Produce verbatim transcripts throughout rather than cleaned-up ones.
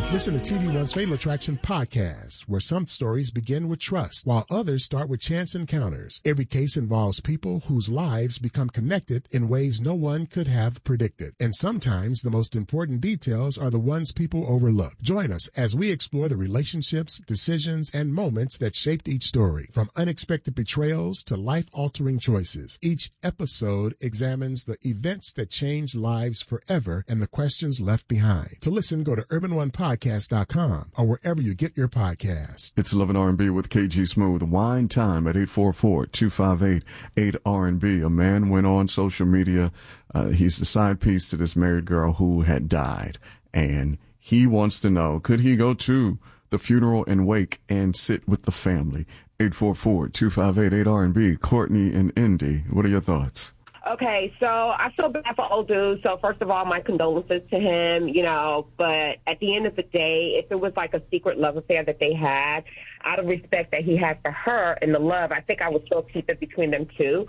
Listen to T V One's Fatal Attraction podcast, where some stories begin with trust, while others start with chance encounters. Every case involves people whose lives become connected in ways no one could have predicted. And sometimes the most important details are the ones people overlook. Join us as we explore the relationships, decisions, and moments that shaped each story, from unexpected betrayals to life-altering choices. Each episode examines the events that changed lives forever and the questions left behind. To listen, go to urban one podcast dot com or wherever you get your podcasts. It's Love and R and B with K G Smooth. Wine Time at eight four four, two five eight, eight R and B. A man went on social media. Uh, he's the side piece to this married girl who had died. And he wants to know, could he go to the funeral and wake and sit with the family? eight four four, two five eight, eight R and B. Courtney and Indy, what are your thoughts? Okay, so I feel bad for old dude. So first of all, my condolences to him, you know, but at the end of the day, if it was like a secret love affair that they had, out of respect that he had for her and the love, I think I would still keep it between them two.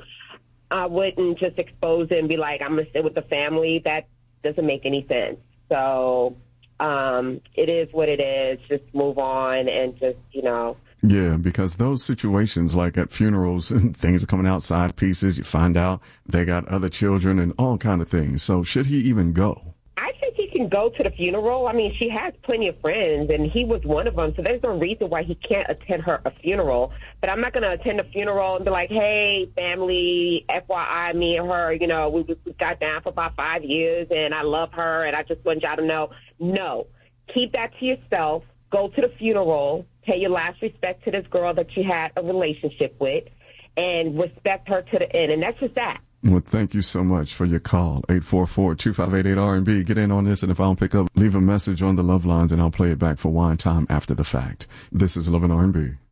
I wouldn't just expose it and be like, I'm going to sit with the family. That doesn't make any sense. So um, it is what it is. Just move on and just, you know. Yeah, because those situations, like at funerals and things are coming out side pieces, you find out they got other children and all kind of things. So should he even go? I think he can go to the funeral. I mean, she has plenty of friends, and he was one of them. So there's no reason why he can't attend her a funeral. But I'm not going to attend a funeral and be like, hey, family, F Y I, me and her, you know, we, we got down for about five years, and I love her, and I just want y'all to know. No, keep that to yourself. Go to the funeral. Pay your last respect to this girl that you had a relationship with, and respect her to the end. And that's just that. Well, thank you so much for your call. eight four four, two five eight, eight R and B. Get in on this, and if I don't pick up, leave a message on the Love Lines, and I'll play it back for Wine Time after the fact. This is Love and R and B.